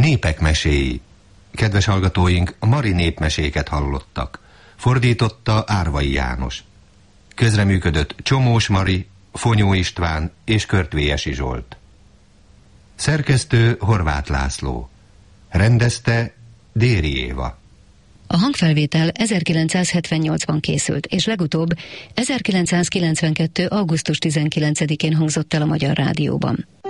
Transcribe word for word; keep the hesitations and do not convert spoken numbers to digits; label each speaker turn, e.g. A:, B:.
A: Népek meséi. Kedves hallgatóink, a Mari népmeséket hallottak. Fordította Árvai János. Közreműködött Csomós Mari, Fonyó István és Körtvélyesi Zsolt. Szerkesztő Horváth László. Rendezte Déri Éva.
B: A hangfelvétel ezerkilencszázhetvennyolcban készült, és legutóbb ezerkilencszázkilencvenkettő. augusztus tizenkilencedikén hangzott el a Magyar Rádióban.